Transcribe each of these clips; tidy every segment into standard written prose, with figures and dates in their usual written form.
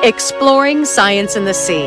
Exploring science in the sea.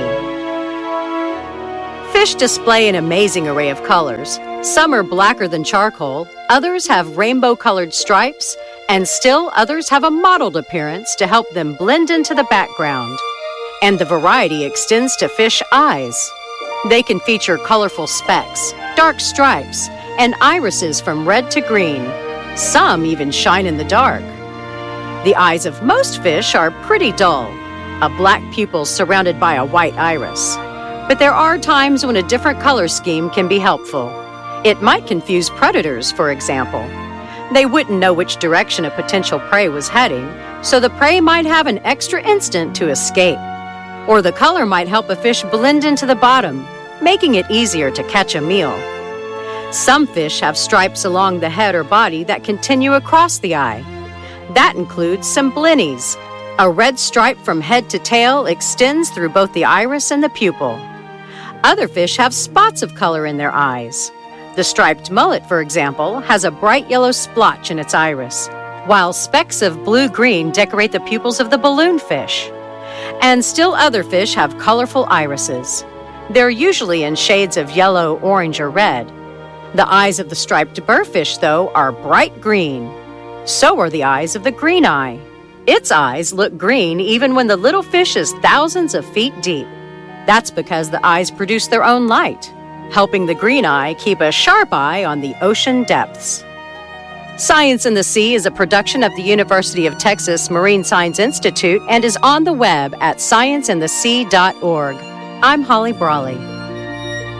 Fish display an amazing array of colors. Some are blacker than charcoal, others have rainbow-colored stripes, and still others have a mottled appearance to help them blend into the background. And the variety extends to fish eyes. They can feature colorful specks, dark stripes, and irises from red to green. Some even shine in the dark. The eyes of most fish are pretty dull, a black pupil surrounded by a white iris. But there are times when a different color scheme can be helpful. It might confuse predators, for example. They wouldn't know which direction a potential prey was heading, so the prey might have an extra instant to escape. Or the color might help a fish blend into the bottom, making it easier to catch a meal. Some fish have stripes along the head or body that continue across the eye. That includes some blennies. A red stripe from head to tail extends through both the iris and the pupil. Other fish have spots of color in their eyes. The striped mullet, for example, has a bright yellow splotch in its iris, while specks of blue-green decorate the pupils of the balloonfish. And still other fish have colorful irises. They're usually in shades of yellow, orange, or red. The eyes of the striped burrfish, though, are bright green. So are the eyes of the green eye. Its eyes look green even when the little fish is thousands of feet deep. That's because the eyes produce their own light, helping the green eye keep a sharp eye on the ocean depths. Science in the Sea is a production of the University of Texas Marine Science Institute and is on the web at scienceinthesea.org. I'm Holly Brawley.